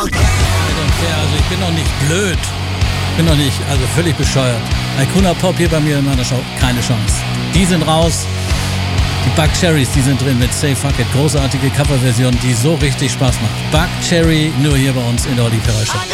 Also ich bin doch nicht blöd. Ich bin doch nicht, also völlig bescheuert. Icona Pop hier bei mir in meiner Show, keine Chance. Die sind raus. Die Buckcherrys, die sind drin mit Say Fuck It. Großartige Coverversion, die so richtig Spaß macht. Buckcherry nur hier bei uns in der Olli Ferrari Show.